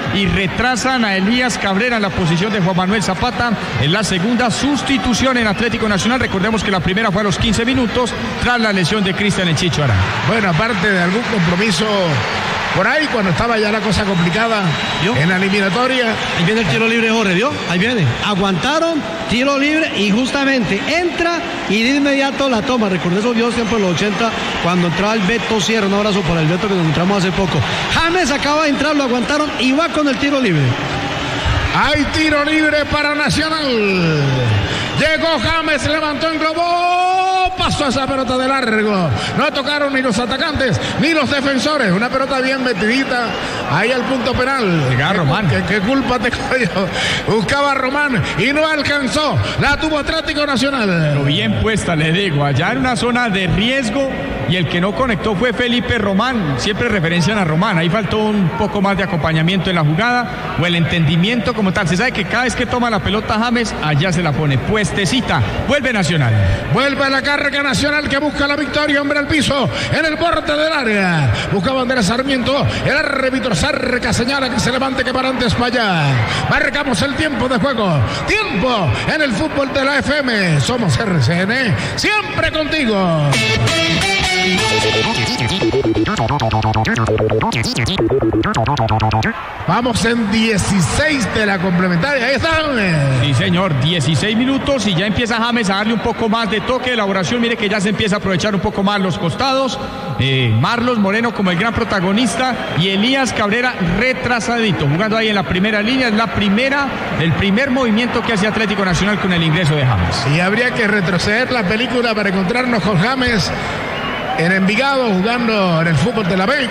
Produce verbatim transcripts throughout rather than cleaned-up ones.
y retrasan a Elías Cabrera en la posición de Juan Manuel Zapata en la segunda sustitución en Atlético Nacional. Recordemos que la primera fue a los quince minutos tras la lesión de Cristian El Chicho Arango. Bueno, aparte de algún compromiso por ahí, cuando estaba ya la cosa complicada, ¿vio? En la eliminatoria. Ahí viene el tiro libre, Jorge, ¿vio? Ahí viene. Aguantaron, tiro libre y justamente entra y de inmediato la toma. Recordé esos videos tiempos de los ochenta cuando entraba el Beto Sierra. Un abrazo para el Beto que nos encontramos hace poco. James acaba de entrar, lo aguantaron y va con el tiro libre. Hay tiro libre para Nacional. Llegó James, levantó, englobó, pasó esa pelota de largo. No tocaron ni los atacantes ni los defensores. Una pelota bien metidita ahí al punto penal. Llega Román. ¿Qué, qué culpa te cogió? Buscaba a Román y no alcanzó. La tuvo Atlético Nacional. Pero bien puesta, le digo. Allá en una zona de riesgo y el que no conectó fue Felipe Román. Siempre referencian a Román. Ahí faltó un poco más de acompañamiento en la jugada o el entendimiento como tal. Se sabe que cada vez que toma la pelota James, allá se la pone pues. Tecita, vuelve Nacional. Vuelve a la carga Nacional que busca la victoria, hombre al piso, en el borde del área. Buscaba Andrés Sarmiento, el árbitro Sarca señala que se levante, que para antes para allá. Marcamos el tiempo de juego. Tiempo en el fútbol de la F M. Somos R C N, siempre contigo. Vamos en dieciséis de la complementaria. Ahí están. Sí, señor, dieciséis minutos y ya empieza James a darle un poco más de toque, elaboración. Mire que ya se empieza a aprovechar un poco más los costados. Eh, Marlos Moreno como el gran protagonista y Elías Cabrera retrasadito, jugando ahí en la primera línea. Es la primera, el primer movimiento que hace Atlético Nacional con el ingreso de James. Y habría que retroceder la película para encontrarnos con James en Envigado jugando en el fútbol de la B.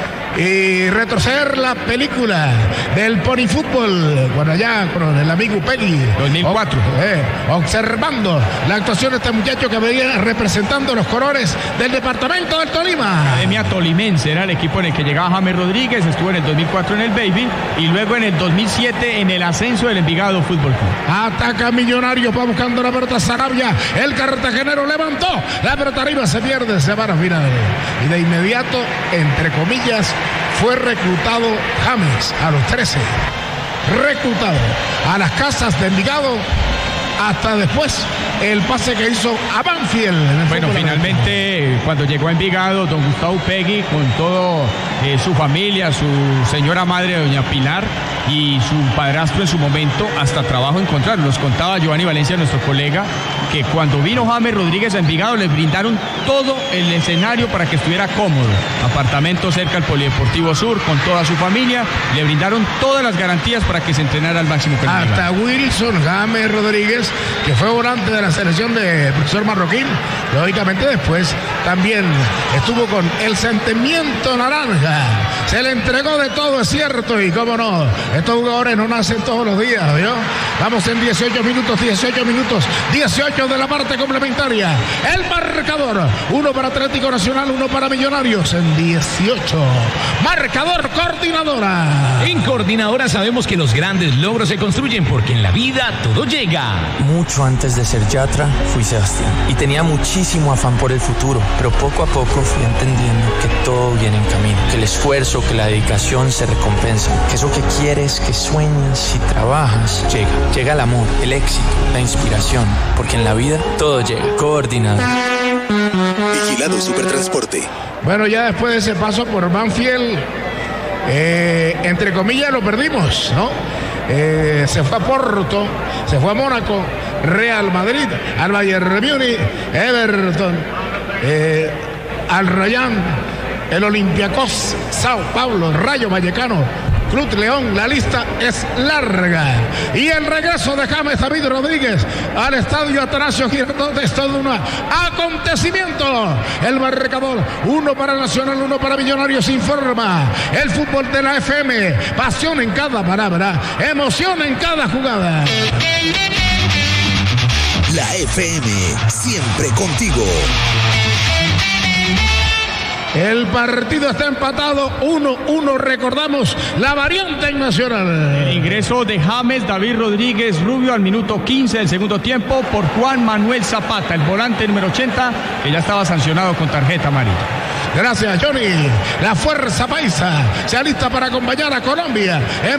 Y retroceder la película del Pony Fútbol, bueno, allá con el amigo Peggy dos mil cuatro, eh, observando la actuación de este muchacho que venía representando los colores del departamento del Tolima. Academia Tolimense era el equipo en el que llegaba James Rodríguez. Estuvo en el dos mil cuatro en el Baby y luego en el dos mil siete en el ascenso del Envigado Fútbol Club. Ataca Millonarios, va buscando la pelota Sarabia, el cartagenero levantó la pelota arriba, se pierde, se va a final y de inmediato, entre comillas, fue reclutado James a los trece, reclutado a las casas de Envigado, hasta después el pase que hizo a Banfield. Bueno, finalmente cuando llegó a Envigado, don Gustavo Peggy con todo eh, su familia, su señora madre doña Pilar y su padrastro en su momento, hasta trabajo encontraron. Nos contaba Giovanni Valencia, nuestro colega, que cuando vino James Rodríguez a Envigado les brindaron todo el escenario para que estuviera cómodo. Apartamento cerca al Polideportivo Sur con toda su familia, le brindaron todas las garantías para que se entrenara al máximo. Hasta Wilson James Rodríguez, que fue volante de la selección de profesor Marroquín, lógicamente después también estuvo con el sentimiento naranja, se le entregó de todo, es cierto, y cómo no, estos jugadores no nacen todos los días, ¿vio? Vamos en dieciocho minutos, dieciocho minutos, dieciocho de la parte complementaria, el marcador, uno para Atlético Nacional, uno para Millonarios, en dieciocho, marcador Coordinadora. En Coordinadora sabemos que los grandes logros se construyen porque en la vida todo llega. Mucho antes de ser Yatra, fui Sebastián y tenía muchísimo afán por el futuro, pero poco a poco fui entendiendo que todo viene en camino, que el esfuerzo, que la dedicación se recompensan, que eso que quieres, que sueñas y trabajas, llega. Llega el amor, el éxito, la inspiración, porque en la vida todo llega. Coordinado. Vigilado Supertransporte. Bueno, ya después de ese paso por Banfield, eh, entre comillas lo perdimos, ¿no? Eh, se fue a Porto, se fue a Mónaco, Real Madrid, al Bayern Múnich, Everton, eh, al Rayán, el Olympiacos, Sao Paulo, Rayo Vallecano, Club León. La lista es larga. Y el regreso de James David Rodríguez al estadio Atanasio Girardot es todo un acontecimiento. El marcador, uno para Nacional, uno para Millonarios, informa el fútbol de la F M. Pasión en cada palabra, emoción en cada jugada. La F M, siempre contigo. El partido está empatado uno uno, recordamos la variante en Nacional. El ingreso de James David Rodríguez Rubio al minuto quince del segundo tiempo por Juan Manuel Zapata, el volante número ochenta, que ya estaba sancionado con tarjeta amarilla. Gracias, Johnny. La fuerza paisa se alista para acompañar a Colombia.